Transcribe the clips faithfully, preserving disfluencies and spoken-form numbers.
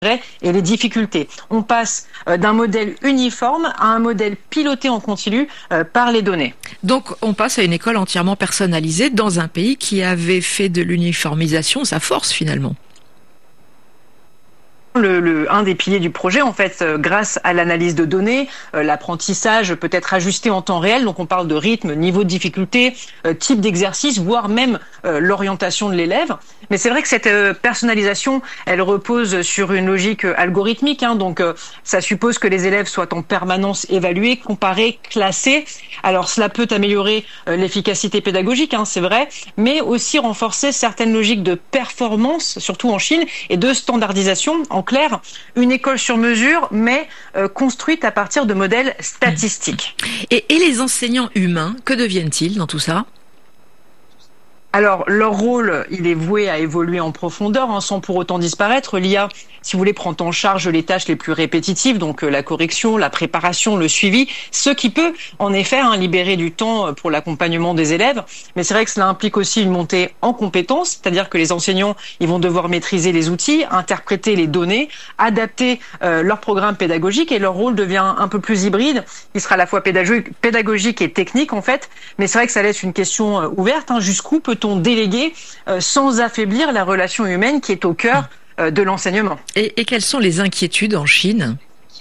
et les difficultés. On passe d'un modèle uniforme à un modèle piloté en continu par les données. Donc on passe à une école entièrement personnalisée dans un pays qui avait fait de l'uniformisation sa force finalement. Le, le, un des piliers du projet, en fait, euh, grâce à l'analyse de données, euh, l'apprentissage peut être ajusté en temps réel. Donc, on parle de rythme, niveau de difficulté, euh, type d'exercice, voire même euh, l'orientation de l'élève. Mais c'est vrai que cette euh, personnalisation, elle repose sur une logique euh, algorithmique. Hein, donc, euh, ça suppose que les élèves soient en permanence évalués, comparés, classés. Alors, cela peut améliorer euh, l'efficacité pédagogique, hein, c'est vrai, mais aussi renforcer certaines logiques de performance, surtout en Chine, et de standardisation. En clair, une école sur mesure, mais euh, construite à partir de modèles statistiques. Et, et les enseignants humains, que deviennent-ils dans tout ça ? Alors, leur rôle, il est voué à évoluer en profondeur, hein, sans pour autant disparaître. L'I A, si vous voulez, prend en charge les tâches les plus répétitives, donc euh, la correction, la préparation, le suivi, ce qui peut, en effet, hein, libérer du temps pour l'accompagnement des élèves. Mais c'est vrai que cela implique aussi une montée en compétences, c'est-à-dire que les enseignants, ils vont devoir maîtriser les outils, interpréter les données, adapter euh, leur programme pédagogique, et leur rôle devient un peu plus hybride. Il sera à la fois pédagogique, pédagogique et technique, en fait. Mais c'est vrai que ça laisse une question euh, ouverte, hein, jusqu'où peut on déléguer euh, sans affaiblir la relation humaine qui est au cœur euh, de l'enseignement. Et, et quelles sont les inquiétudes en Chine ?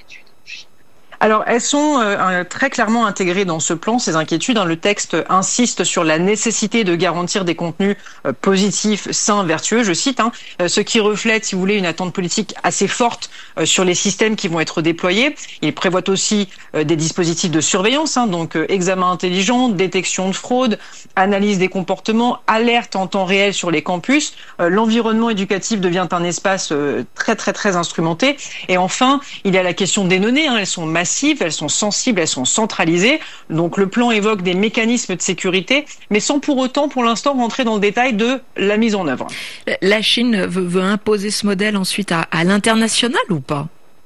Alors, elles sont euh, très clairement intégrées dans ce plan, ces inquiétudes. Hein. Le texte insiste sur la nécessité de garantir des contenus euh, positifs, sains, vertueux, je cite, hein, euh, ce qui reflète, si vous voulez, une attente politique assez forte euh, sur les systèmes qui vont être déployés. Il prévoit aussi euh, des dispositifs de surveillance, hein, donc euh, examen intelligent, détection de fraude, analyse des comportements, alerte en temps réel sur les campus. Euh, l'environnement éducatif devient un espace euh, très, très, très instrumenté. Et enfin, il y a la question des données, hein, elles sont massives, elles sont sensibles, elles sont centralisées. Donc le plan évoque des mécanismes de sécurité, mais sans pour autant, pour l'instant, rentrer dans le détail de la mise en œuvre. La Chine veut, veut imposer ce modèle ensuite à, à l'international ou pas ?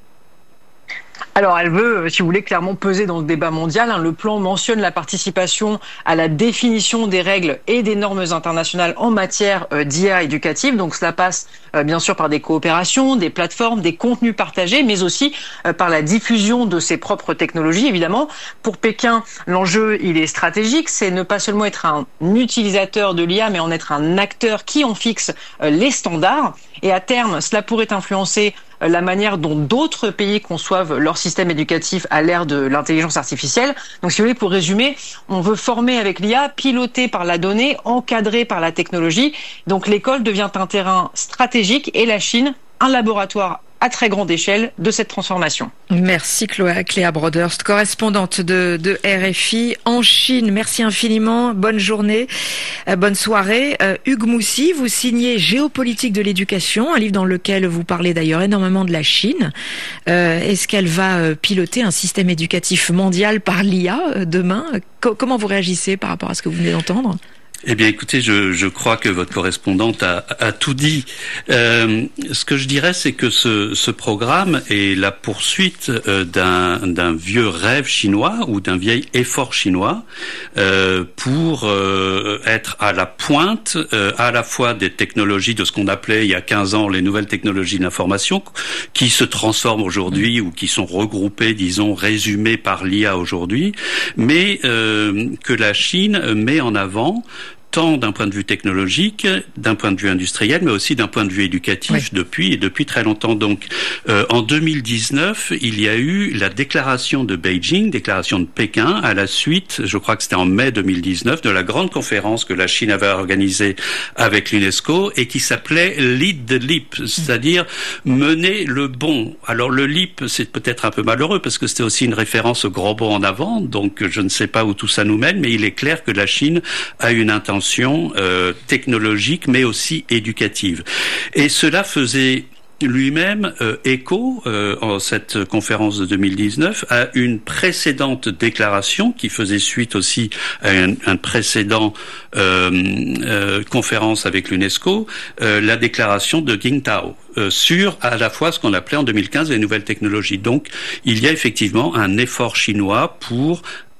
Alors, elle veut, si vous voulez, clairement peser dans le débat mondial. Le plan mentionne la participation à la définition des règles et des normes internationales en matière d'I A éducative. Donc, cela passe bien sûr par des coopérations, des plateformes, des contenus partagés, mais aussi par la diffusion de ses propres technologies, évidemment. Pour Pékin, l'enjeu, il est stratégique. C'est ne pas seulement être un utilisateur de l'I A, mais en être un acteur qui en fixe les standards. Et à terme, cela pourrait influencer la manière dont d'autres pays conçoivent leur système éducatif à l'ère de l'intelligence artificielle. Donc, si vous voulez, pour résumer, on veut former avec l'I A, piloter par la donnée, encadrer par la technologie. Donc, l'école devient un terrain stratégique et la Chine, un laboratoire à très grande échelle de cette transformation. Merci Chloé, Cléa Broderst, correspondante de, de R F I en Chine. Merci infiniment, bonne journée, euh, bonne soirée. Euh, Hugues Moussy, vous signez Géopolitique de l'éducation, un livre dans lequel vous parlez d'ailleurs énormément de la Chine. Euh, est-ce qu'elle va euh, piloter un système éducatif mondial par l'I A euh, demain ? Co- Comment vous réagissez par rapport à ce que vous venez d'entendre ? Eh bien, écoutez, je, je crois que votre correspondante a, a tout dit. Euh, ce que je dirais, c'est que ce, ce programme est la poursuite euh, d'un, d'un vieux rêve chinois ou d'un vieil effort chinois euh, pour euh, être à la pointe euh, à la fois des technologies de ce qu'on appelait il y a quinze ans les nouvelles technologies de l'information qui se transforment aujourd'hui ou qui sont regroupées, disons, résumées par l'I A aujourd'hui, mais euh, que la Chine met en avant tant d'un point de vue technologique, d'un point de vue industriel, mais aussi d'un point de vue éducatif oui. depuis et depuis très longtemps. Donc, euh, en deux mille dix-neuf, il y a eu la déclaration de Beijing, déclaration de Pékin, à la suite, je crois que c'était en mai deux mille dix-neuf, de la grande conférence que la Chine avait organisée avec l'UNESCO et qui s'appelait Lead the Leap, c'est-à-dire mener le bond. Alors, le leap, c'est peut-être un peu malheureux parce que c'était aussi une référence au grand bond en avant, donc je ne sais pas où tout ça nous mène, mais il est clair que la Chine a une intention Euh, technologique mais aussi éducative. Et cela faisait lui-même euh, écho euh, en cette conférence de deux mille dix-neuf à une précédente déclaration qui faisait suite aussi à un, un précédent euh, euh, conférence avec l'UNESCO, euh, la déclaration de Qingdao euh, sur à la fois ce qu'on appelait en deux mille quinze les nouvelles technologies. Donc il y a effectivement un effort chinois pour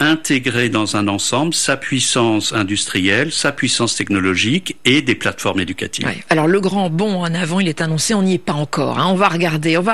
intégrer dans un ensemble sa puissance industrielle, sa puissance technologique et des plateformes éducatives. Ouais. Alors le grand bond en avant, il est annoncé, on n'y est pas encore. Hein. On va regarder, on va